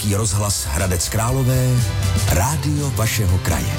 Český rozhlas Hradec Králové, rádio vašeho kraje.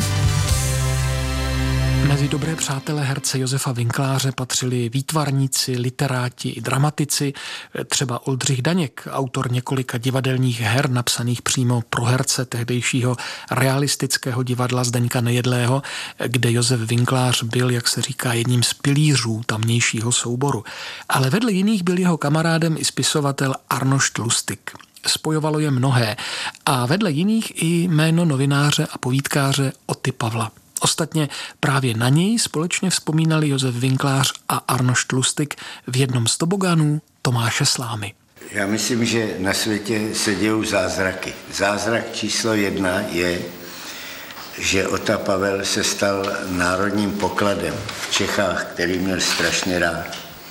Mezi dobré přátelé herce Josefa Winkláře patřili výtvarníci, literáti i dramatici, třeba Oldřich Daněk, autor několika divadelních her napsaných přímo pro herce tehdejšího realistického divadla Zdeňka Nejedlého, kde Josef Winklář byl, jak se říká, jedním z pilířů tamnějšího souboru. Ale vedle jiných byl jeho kamarádem i spisovatel Arnošt Lustig. Spojovalo je mnohé a vedle jiných i jméno novináře a povídkáře Oty Pavla. Ostatně právě na něj společně vzpomínali Josef Winklář a Arnošt Lustig v jednom z tobogánů Tomáše Slámy. Já myslím, že na světě se dějou zázraky. Zázrak číslo 1 je, že Ota Pavel se stal národním pokladem v Čechách, který měl strašně rád.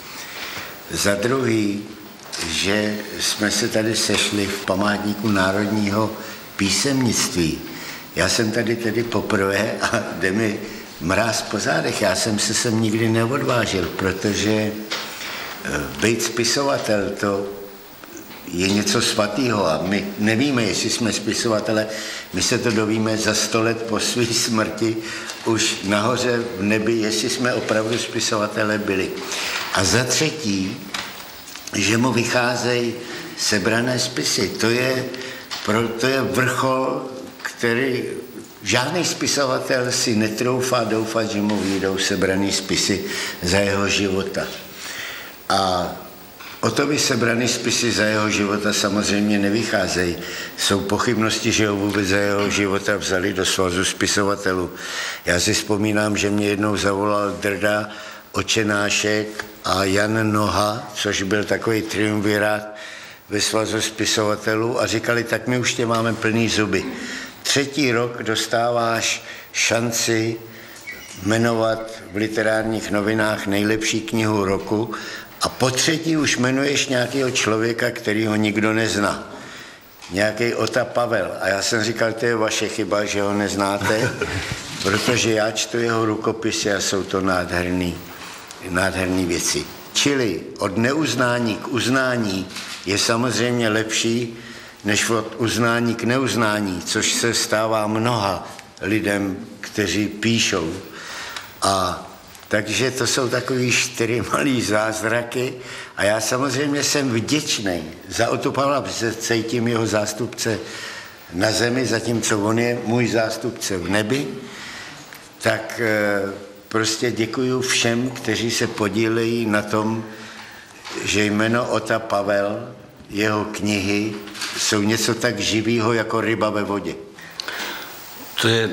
Za druhý, že jsme se tady sešli v památníku národního písemnictví. Já jsem tady tedy poprvé a jde mi mráz po zádech. Já jsem se sem nikdy neodvážil, protože být spisovatel, to je něco svatého a my nevíme, jestli jsme spisovatele, my se to dovíme za 100 let po své smrti, už nahoře v nebi, jestli jsme opravdu spisovatele byli. A za třetí, že mu vycházejí sebrané spisy. To je vrchol, který žádný spisovatel si netroufá doufat, že mu vyjdou sebraný spisy za jeho života. A o to by sebraný spisy za jeho života samozřejmě nevycházejí. Jsou pochybnosti, že ho vůbec za jeho života vzali do svazu spisovatelů. Já si vzpomínám, že mě jednou zavolal Drda Očenášek a Jan Noha, což byl takový triumvirát ve svazu spisovatelů a říkali, tak my už tě máme plný zuby. 3. rok dostáváš šanci jmenovat v literárních novinách nejlepší knihu roku a po 3. už jmenuješ nějakého člověka, kterýho nikdo nezná. Nějaký Ota Pavel. A já jsem říkal, to je vaše chyba, že ho neznáte, protože já čtu jeho rukopisy a jsou to nádherný věci. Čili od neuznání k uznání je samozřejmě lepší, než od uznání k neuznání, což se stává mnoha lidem, kteří píšou. A takže to jsou takový 4 malý zázraky a já samozřejmě jsem vděčný za Otu Pavla, protože cítím jeho zástupce na zemi, zatímco on je můj zástupce v nebi, tak prostě děkuju všem, kteří se podílejí na tom, že jméno Ota Pavel, jeho knihy jsou něco tak živého jako ryba ve vodě. To je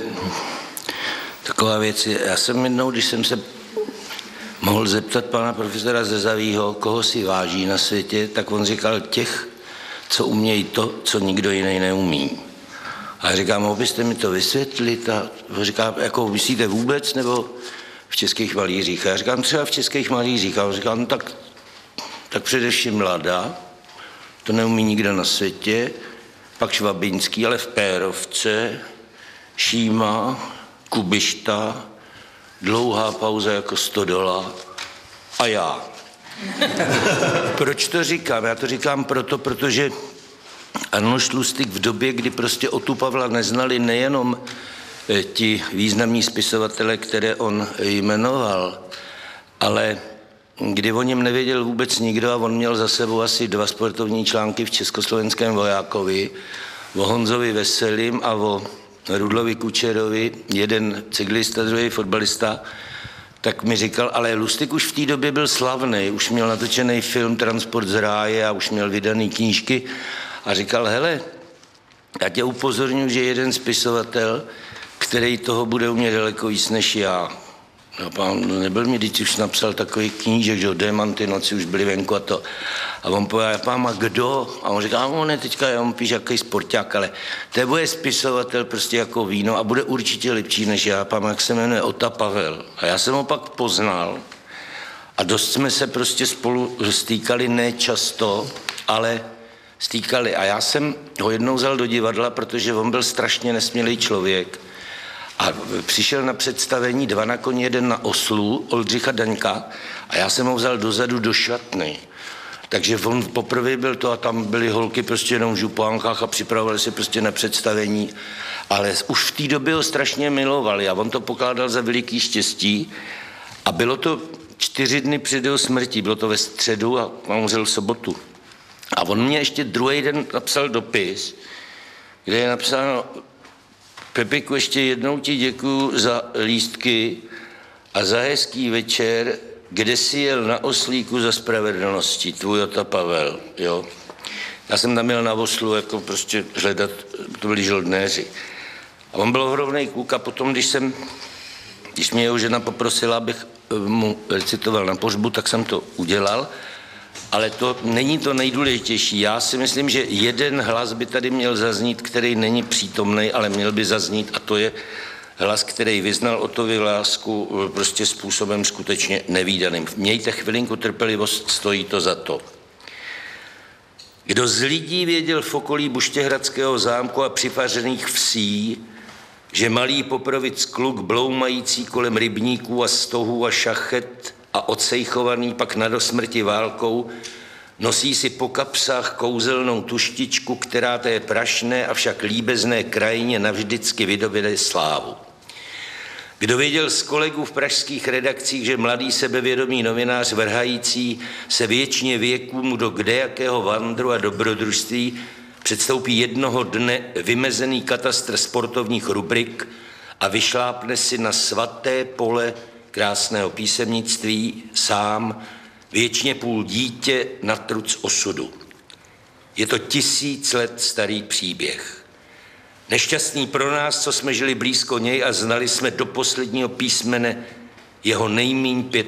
taková věc. Já jsem jednou, když jsem se mohl zeptat pana profesora Zezavího, koho si váží na světě, tak on říkal těch, co umějí to, co nikdo jiný neumí. A já říkám, mohl byste mi to vysvětlit? A říká, jako myslíte vůbec, nebo v Českých malířích? A já říkám, třeba v Českých malířích. A on říká, no tak především Lada, to neumí nikdo na světě, pak Švabinský, ale v Pérovce, Šíma, Kubišta, dlouhá pauza jako Stodola a já. Proč to říkám? Já to říkám protože Arnošt Lustig v době, kdy prostě Otu Pavla neznali nejenom ti významní spisovatelé, které on jmenoval, ale kdy o něm nevěděl vůbec nikdo a on měl za sebou asi 2 sportovní články v Československém vojákovi, o Honzovi Veselým a o Rudlovi Kučerovi, jeden cyklista, druhý fotbalista, tak mi říkal, ale Lustig už v té době byl slavný, už měl natočený film Transport z ráje a už měl vydaný knížky a říkal, hele, já tě upozorňuji, že jeden spisovatel, který toho bude umět daleko víc než já. No, pán nebyl mi, když už napsal takový knížek, že Démanty noci už byly venku a to. A on povedal, pán, a kdo? A on říká, on je teďka, on píše jaký sporták, ale to bude spisovatel prostě jako víno a bude určitě lepší než já. Pán, jak se jmenuje Ota Pavel. A já jsem ho pak poznal a dost jsme se prostě spolu stýkali, ne často, ale stýkali. A já jsem ho jednou vzal do divadla, protože on byl strašně nesmělý člověk. A přišel na představení 2 na koni, 1 na oslu, Oldřicha Daňka, a já jsem ho vzal dozadu do šatny. Takže on poprvé byl to a tam byly holky prostě jenom v župánkách a připravovali se prostě na představení, ale už v té době ho strašně milovali a on to pokládal za veliký štěstí a bylo to 4 dny před jeho smrtí, bylo to ve středu a on umřel v sobotu. A on mě ještě druhý den napsal dopis, kde je napsáno: Pepiku, ještě jednou ti děkuju za lístky a za hezký večer, kde jsi jel na oslíku za spravedlností, tvůj Ota Pavel, jo. Já jsem tam jel na oslu, jako prostě hledat, to byli žoldnéři. A on byl ohromnej kluk a potom, když mě jeho žena poprosila, abych mu recitoval na pohřbu, tak jsem to udělal. Ale to není to nejdůležitější. Já si myslím, že jeden hlas by tady měl zaznít, který není přítomný, ale měl by zaznít, a to je hlas, který vyznal Otovi lásku prostě způsobem skutečně nevídaným. Mějte chvilinku trpělivost, stojí to za to. Kdo z lidí věděl v okolí Buštěhradského zámku a přifařených vsí, že malý Poprovic kluk bloumající kolem rybníků a stohů a šachet a odsejchovaný pak na dosmrti válkou, nosí si po kapsách kouzelnou tuštičku, která té prašné, avšak líbezné krajině navždycky vydoběde slávu. Kdo věděl z kolegů v pražských redakcích, že mladý sebevědomý novinář vrhající se věčně věkům do kdejakého vandru a dobrodružství předstoupí jednoho dne vymezený katastr sportovních rubrik a vyšlápne si na svaté pole krásného písemnictví sám, věčně půl dítě na truc osudu. Je to 1000 let starý příběh. Nešťastný pro nás, co jsme žili blízko něj a znali jsme do posledního písmene jeho nejmíň